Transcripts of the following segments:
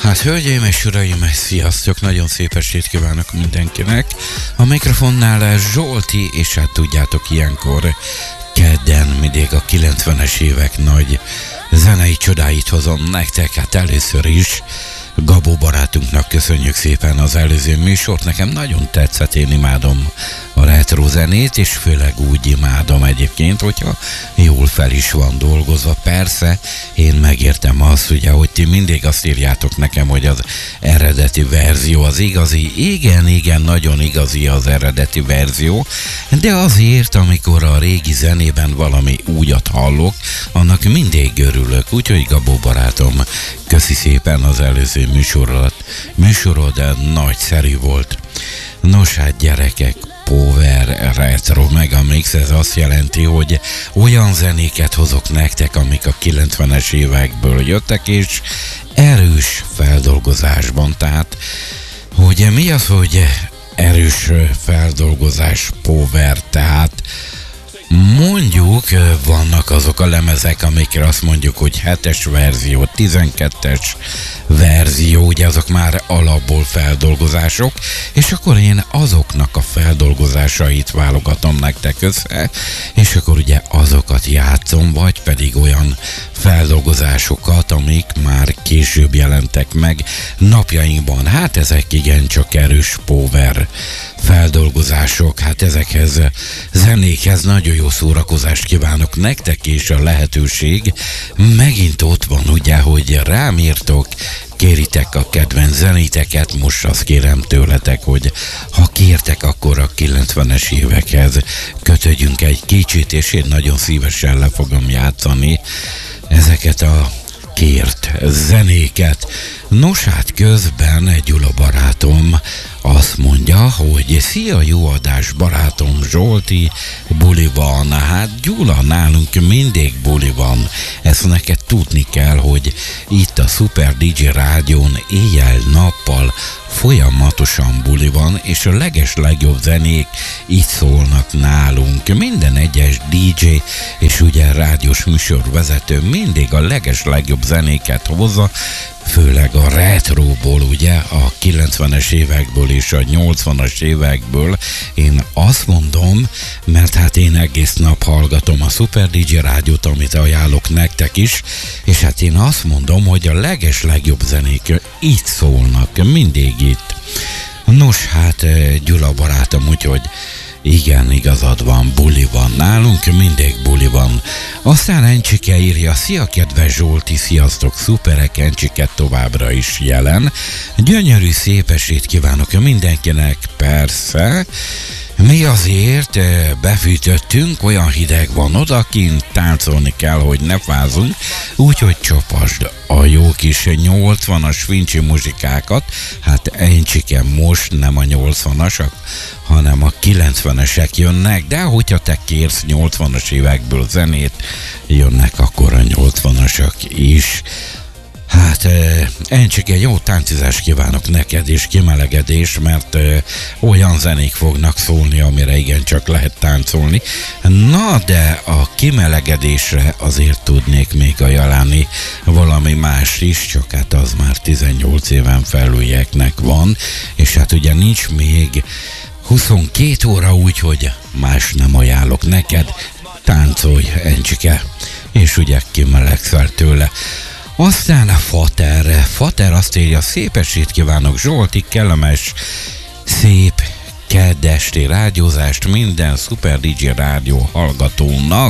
Hát, hölgyeim és uraim, sziasztok, nagyon szép estét kívánok mindenkinek. A mikrofonnál Zsolti, és hát tudjátok, ilyenkor kedden mindig a 90-es évek nagy zenei csodáit hozom nektek. Hát először is Gabó barátunknak köszönjük szépen az előző műsort. Nekem nagyon tetszett, én imádom a retro zenét, és főleg úgy imádom egyébként, hogyha jól fel is van dolgozva. Persze, én megértem azt, ugye, hogy ti mindig azt írjátok nekem, hogy az eredeti verzió az igazi. Igen, nagyon igazi az eredeti verzió, de azért, amikor a régi zenében valami újat hallok, annak mindig örülök. Úgyhogy Gabó barátom, köszi szépen az előző műsorod nagyszerű volt. Nos hát gyerekek, Power Retro Megamix, ez azt jelenti, hogy olyan zenéket hozok nektek, amik a 90-es évekből jöttek, és erős feldolgozásban. Tehát, hogy mi az, hogy erős feldolgozás, Power, tehát mondjuk vannak azok a lemezek, amikre azt mondjuk, hogy 7-es verzió, 12-es verzió, ugye azok már alapból feldolgozások, és akkor én azoknak a feldolgozásait válogatom nektek össze, és akkor ugye azokat játszom, vagy pedig olyan feldolgozásokat, amik már később jelentek meg napjainkban. Hát ezek igencsak erős power feldolgozások, hát ezekhez zenékhez nagyon jó szórakozást kívánok nektek, és a lehetőség megint ott van, ugye, hogy rám írtok, kéritek a kedvenc zenéteket. Most azt kérem tőletek, hogy ha kértek, akkor a 90-es évekhez kötődjünk egy kicsit, és én nagyon szívesen le fogom játszani ezeket a kért zenéket. Nos hát közben egy Gyula barátom azt mondja, hogy szia, jó adás barátom Zsolti, buli van. Hát Gyula, nálunk mindig buli van. Ezt neked tudni kell, hogy itt a Super DJ Rádión éjjel-nappal folyamatosan buli van, és a legjobb zenék itt szólnak nálunk. Minden egyes DJ és ugye rádiós műsorvezető mindig a legjobb zenéket hozza, főleg a retróból, ugye, a 90-es évekből és a 80-as évekből. Én azt mondom, mert hát én egész nap hallgatom a Super DJ Rádiót, amit ajánlok nektek is, és hát én azt mondom, hogy a legjobb zenék itt szólnak, mindig itt. Nos hát Gyula barátom, úgyhogy igen, igazad van, buli van. Nálunk mindig buli van. Aztán Encsike írja, szia kedves Zsolti, sziasztok, szuperek, Encsike továbbra is jelen. Gyönyörű szép estét kívánok mindenkinek, persze. Mi azért befűtöttünk, olyan hideg van odakint, táncolni kell, hogy ne fázunk, úgyhogy csapasd a jó kis 80-as fincsi muzsikákat. Hát Encsike most nem a 80-asak, hanem a 90-esek jönnek, de hogyha te kérsz 80-as évekből zenét, jönnek akkor a 80-asak is. Hát Encsik, egy jó táncizást kívánok neked, és kimelegedés, mert olyan zenék fognak szólni, amire igencsak lehet táncolni. Na, de a kimelegedésre azért tudnék még ajánlani valami más is, csak hát az már 18 éven felülieknek van, és hát ugye nincs még 22 óra, úgyhogy más nem ajánlok neked. Táncolj, Encsike, és ugye kimelegszel tőle. Aztán a Fater azt írja, szép estét kívánok Zsolti, kellemes, szép kedd esti rádiózást minden Super DJ Rádió hallgatónak.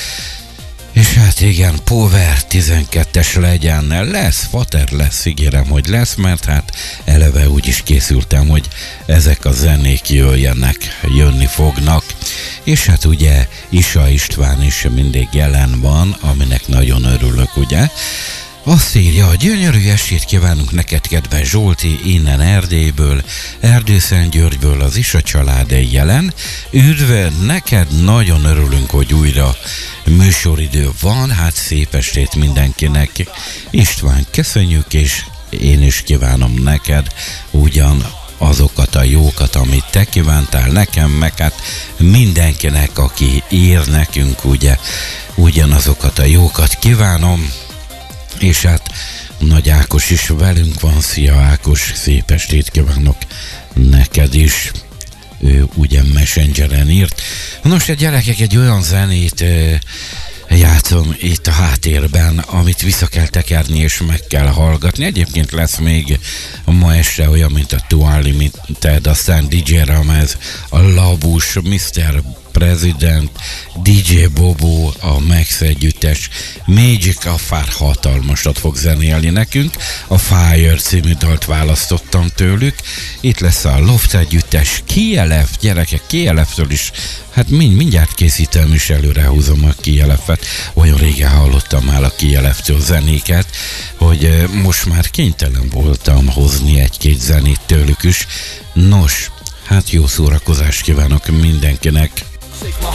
És hát igen, Power 12-es legyen, lesz, Fater lesz, ígérem, hogy lesz, mert hát eleve úgy is készültem, hogy ezek a zenék jönni fognak. És hát ugye Isa István is mindig jelen van, aminek nagyon örülök, ugye. Azt írja, gyönyörű estét kívánunk neked, kedves Zsolti, innen Erdélyből, Erdőszentgyörgyből az Isa család jelen. Üdv neked, nagyon örülünk, hogy újra műsoridő van, hát szép estét mindenkinek. István, köszönjük, és én is kívánom neked ugyan azokat a jókat, amit te kívántál nekem, meg hát mindenkinek, aki ír nekünk, ugye, ugyanazokat a jókat kívánom. És hát Nagy Ákos is velünk van. Szia Ákos, szép estét kívánok neked is. Ő ugye Messengeren írt. Nos, gyerekek, egy olyan zenét játszom itt a háttérben, amit vissza kell tekerni és meg kell hallgatni. Egyébként lesz még ma este olyan, mint a Too Unlimited, aztán DJ Ramez, a Labus, Mr. President, DJ Bobo, a Max együttes, Magic Affair hatalmasat fog zenélni nekünk. A Fire című dalt választottam tőlük. Itt lesz a Loft együttes, Kielev, gyerekek, Kielevtől is. Hát mindjárt készítem is, előrehúzom a Kielevet. Olyan régen hallottam már a Kielevtől zenéket, hogy most már kénytelen voltam hozni egy-két zenét tőlük is. Nos, hát jó szórakozást kívánok mindenkinek.